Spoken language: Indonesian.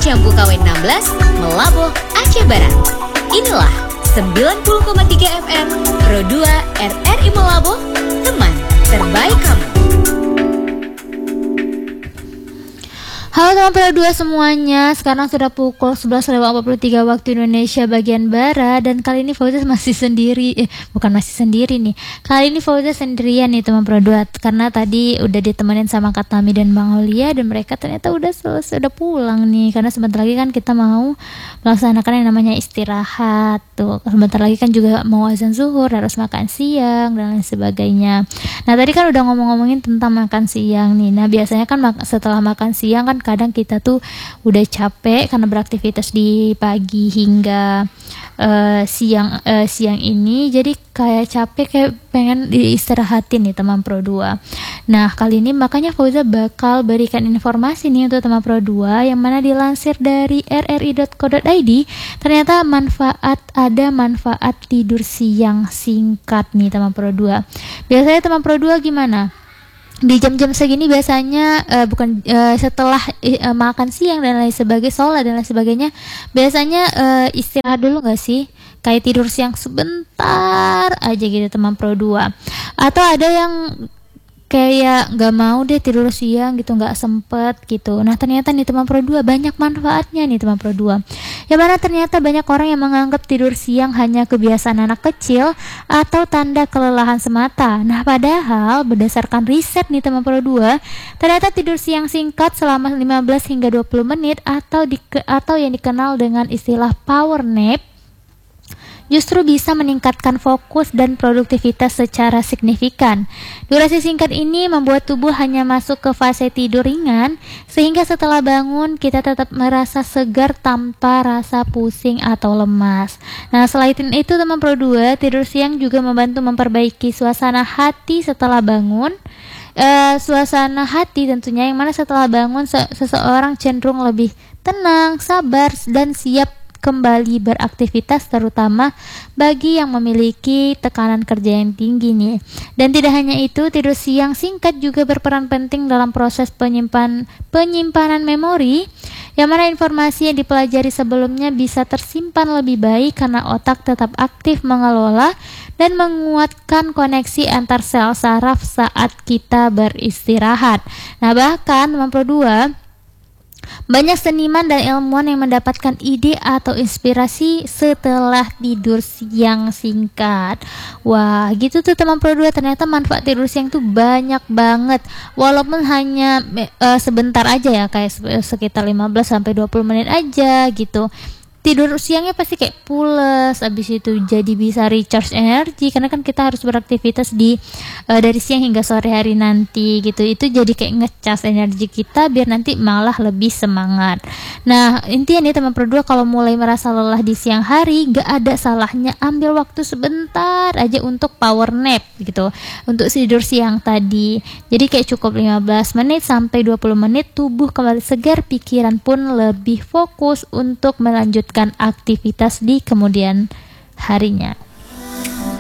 Jambu Kawen 16, Melaboh, Aceh Barat. Inilah 90,3 FM Pro 2 RRI Melaboh, teman terbaik kamu. Halo teman Pro 2 semuanya, sekarang sudah pukul 11.43 waktu Indonesia bagian Barat. Dan kali ini Fauzia masih sendiri, nih. Kali ini Fauzia sendirian nih teman Pro 2, karena tadi udah ditemenin sama Kak Tami dan Bang Aulia. Dan mereka ternyata udah selesai, udah pulang nih. Karena sebentar lagi kan kita mau melaksanakan yang namanya istirahat. Tuh, sebentar lagi kan juga mau azan zuhur, harus makan siang dan lain sebagainya. Nah tadi kan udah ngomongin tentang makan siang nih. Nah biasanya kan setelah makan siang kan kadang kita tuh udah capek karena beraktivitas di pagi hingga siang ini, jadi kayak capek, kayak pengen diistirahatin nih teman Pro 2. Nah kali ini makanya Fauzia bakal berikan informasi nih untuk teman Pro 2 yang mana dilansir dari rri.co.id. Ternyata ada manfaat tidur siang singkat nih teman Pro 2. Biasanya teman Pro 2 gimana? Di jam-jam segini biasanya setelah makan siang dan lain sebagainya, sholat dan lain sebagainya, biasanya istirahat dulu nggak sih? Kayak tidur siang sebentar aja gitu teman Pro 2. Atau ada yang kayak nggak mau deh tidur siang gitu, nggak sempet gitu. Nah ternyata nih teman Pro 2 banyak manfaatnya nih teman Pro 2. Yang mana ternyata banyak orang yang menganggap tidur siang hanya kebiasaan anak kecil atau tanda kelelahan semata. Nah padahal berdasarkan riset nih teman Pro 2, ternyata tidur siang singkat selama 15 hingga 20 menit atau yang dikenal dengan istilah power nap justru bisa meningkatkan fokus dan produktivitas secara signifikan. Durasi singkat ini membuat tubuh hanya masuk ke fase tidur ringan, sehingga setelah bangun kita tetap merasa segar tanpa rasa pusing atau lemas. Nah, selain itu teman Pro 2, tidur siang juga membantu memperbaiki suasana hati setelah bangun. Suasana hati tentunya yang mana setelah bangun seseorang cenderung lebih tenang, sabar, dan siap kembali beraktivitas, terutama bagi yang memiliki tekanan kerja yang tinggi nih. Dan tidak hanya itu, tidur siang singkat juga berperan penting dalam proses penyimpanan memori, yang mana informasi yang dipelajari sebelumnya bisa tersimpan lebih baik karena otak tetap aktif mengelola dan menguatkan koneksi antar sel saraf saat kita beristirahat. Nah bahkan teman Pro 2, banyak seniman dan ilmuwan yang mendapatkan ide atau inspirasi setelah tidur siang singkat. Wah, gitu tuh teman Pro 2, ternyata manfaat tidur siang tuh banyak banget. Walaupun hanya sebentar aja ya, kayak sekitar 15 sampai 20 menit aja gitu. Tidur siangnya pasti kayak pules, abis itu jadi bisa recharge energi karena kan kita harus beraktivitas dari siang hingga sore hari nanti gitu. Itu jadi kayak ngecas energi kita biar nanti malah lebih semangat. Nah intinya nih teman Pro 2, kalau mulai merasa lelah di siang hari, gak ada salahnya ambil waktu sebentar aja untuk power nap gitu, untuk tidur siang tadi. Jadi kayak cukup 15 menit sampai 20 menit, tubuh kembali segar, pikiran pun lebih fokus untuk melanjutkan aktivitas di kemudian harinya.